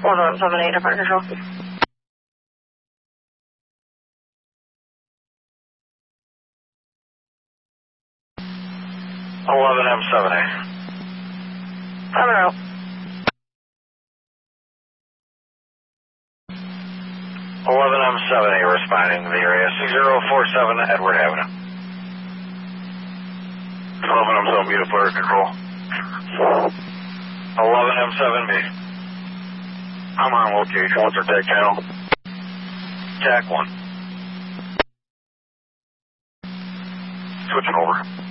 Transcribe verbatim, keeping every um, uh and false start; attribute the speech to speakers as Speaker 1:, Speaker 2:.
Speaker 1: one seven eight, Fire Control.
Speaker 2: eleven M seven A.
Speaker 1: Coming out.
Speaker 2: eleven M seven A responding to the area, six zero four seven Edward Avenue. eleven M seven B to Fire Control. eleven M seven B. I'm on location. What's our tag channel? Tac one. Switching over.